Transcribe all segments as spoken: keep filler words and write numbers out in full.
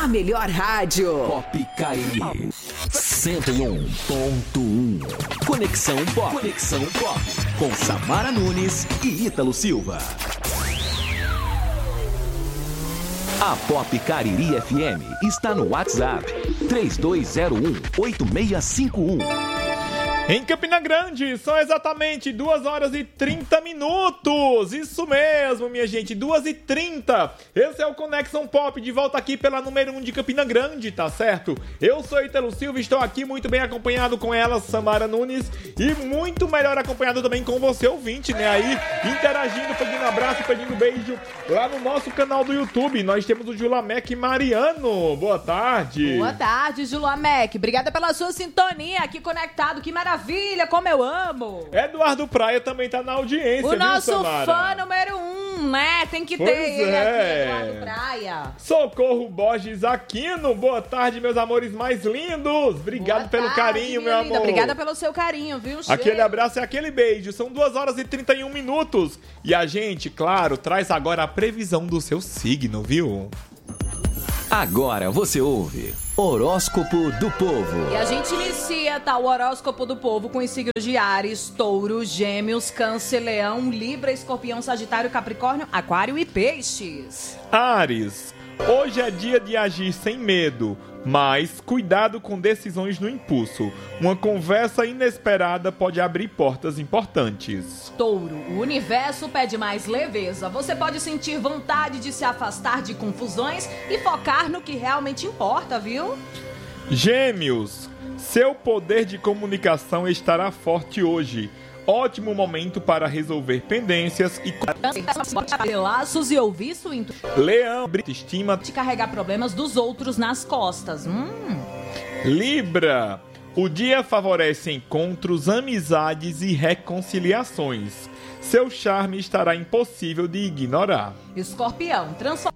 A melhor rádio. Pop Cariri. cento e um ponto um. Conexão Pop. Conexão Pop. Com Samara Nunes e Ítalo Silva. A Pop Cariri F M está no WhatsApp três dois zero um, oito seis cinco um. Em Campina Grande, são exatamente duas horas e trinta minutos. Isso mesmo, minha gente, duas e trinta. Esse é o Conexão Pop, de volta aqui pela número um de Campina Grande, tá certo? Eu sou Ítalo Silva, estou aqui muito bem acompanhado com ela, Samara Nunes, e muito melhor acompanhado também com você, ouvinte, né? Aí, interagindo, pedindo abraço, pedindo beijo lá no nosso canal do YouTube. Nós temos o Julamec Mariano. Boa tarde. Boa tarde, Julamec. Obrigada pela sua sintonia aqui conectado. Que maravilha. Maravilha, como eu amo! Eduardo Praia também tá na audiência, o viu, nosso Samara? fã número um, né? Tem que pois ter ele é. aqui, Eduardo Praia. Socorro Borges Aquino, boa tarde, meus amores mais lindos. Obrigado boa pelo tarde, carinho, meu linda. amor. Obrigada pelo seu carinho, viu? Aquele Cheio. abraço e aquele beijo. São duas horas e trinta e um minutos. E a gente, claro, traz agora a previsão do seu signo, viu? Agora você ouve Horóscopo do Povo. E a gente inicia, tá, o Horóscopo do Povo com os signos de Áries, Touro, Gêmeos, Câncer, Leão, Libra, Escorpião, Sagitário, Capricórnio, Aquário e Peixes. Áries, hoje é dia de agir sem medo, mas cuidado com decisões no impulso. Uma conversa inesperada pode abrir portas importantes. Touro, o universo pede mais leveza. Você pode sentir vontade de se afastar de confusões e focar no que realmente importa, viu? Gêmeos, seu poder de comunicação estará forte hoje. Ótimo momento para resolver pendências e laços e ouvir sua intuição. Leão, estima de carregar problemas dos outros nas costas. Hum. Libra, o dia favorece encontros, amizades e reconciliações. Seu charme estará impossível de ignorar. Escorpião, transforma.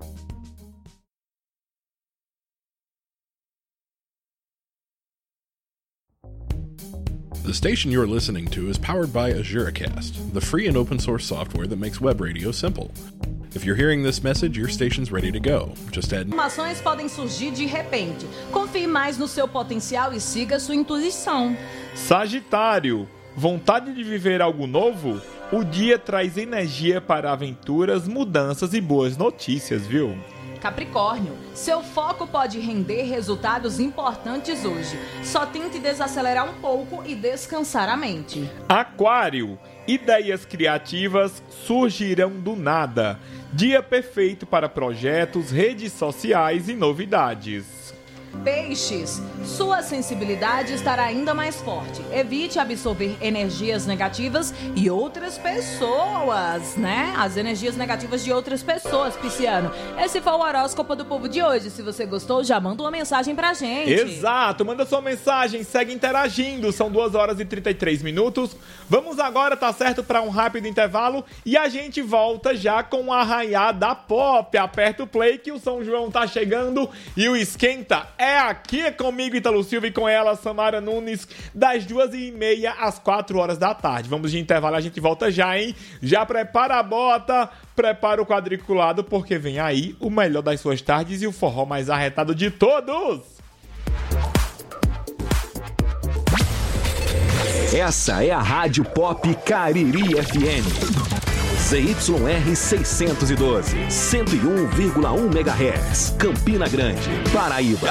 The station you're listening to is powered by AzureCast, the free and open source software that makes web radio simple. If you're hearing this message, your station's ready to go. Just add... Informações podem surgir de repente. Confie mais no seu potencial e siga sua intuição. Sagitário, vontade de viver algo novo? O dia traz energia para aventuras, mudanças e boas notícias, viu? Capricórnio, seu foco pode render resultados importantes hoje. Só tente desacelerar um pouco e descansar a mente. Aquário, ideias criativas surgirão do nada. Dia perfeito para projetos, redes sociais e novidades. Peixes, sua sensibilidade estará ainda mais forte. Evite absorver energias negativas e outras pessoas, né? As energias negativas de outras pessoas, Pisciano. Esse foi o Horóscopo do Povo de hoje. Se você gostou, já manda uma mensagem pra gente. Exato, manda sua mensagem, segue interagindo. São duas horas e trinta e três minutos. Vamos agora, tá certo, para um rápido intervalo e a gente volta já com o Arraiá da Pop. Aperta o play que o São João tá chegando e o esquenta é aqui comigo, Ítalo Silva, e com ela, Samara Nunes, das duas e meia às quatro horas da tarde. Vamos de intervalo, a gente volta já, hein? Já prepara a bota, prepara o quadriculado, porque vem aí o melhor das suas tardes e o forró mais arretado de todos. Essa é a Rádio Pop Cariri F M. Z Y R seiscentos e doze, cento e um vírgula um megahertz, Campina Grande, Paraíba.